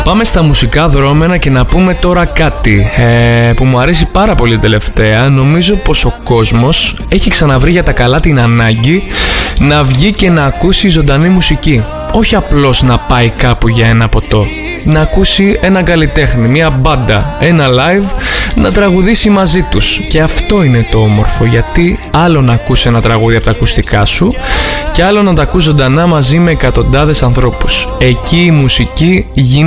Πάμε στα μουσικά δρόμενα και να πούμε τώρα κάτι που μου αρέσει πάρα πολύ τελευταία. Νομίζω πως ο κόσμος έχει ξαναβρει για τα καλά την ανάγκη να βγει και να ακούσει ζωντανή μουσική. Όχι απλώς να πάει κάπου για ένα ποτό. Να ακούσει έναν καλλιτέχνη, μια μπάντα, ένα live, να τραγουδήσει μαζί τους. Και αυτό είναι το όμορφο, γιατί άλλο να ακούς ένα τραγούδι από τα ακουστικά σου και άλλο να τα ακούς ζωντανά μαζί με εκατοντάδες ανθρώπους. Εκεί η μουσική γίνεται